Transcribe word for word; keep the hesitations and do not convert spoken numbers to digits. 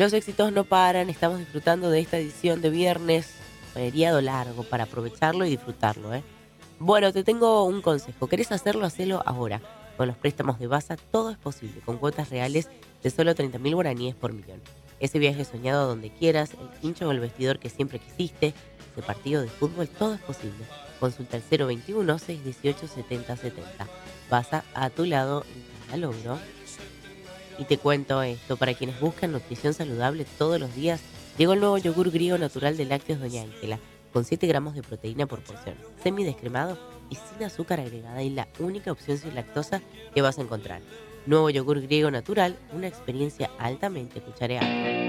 Los éxitos no paran, estamos disfrutando de esta edición de viernes, feriado largo, para aprovecharlo y disfrutarlo, ¿eh? Bueno, te tengo un consejo. ¿Querés hacerlo? Hacelo ahora. Con los préstamos de Basa todo es posible, con cuotas reales de solo treinta mil guaraníes por millón. Ese viaje soñado donde quieras, el hincho o el vestidor que siempre quisiste, ese partido de fútbol, todo es posible. Consulta el cero veintiuno, seiscientos dieciocho, setenta setenta. Basa a tu lado en cada logro. Y te cuento esto, para quienes buscan nutrición saludable todos los días, llegó el nuevo yogur griego natural de lácteos Doña Ángela, con siete gramos de proteína por porción, semidescremado y sin azúcar agregada y la única opción sin lactosa que vas a encontrar. Nuevo yogur griego natural, una experiencia altamente cuchareada.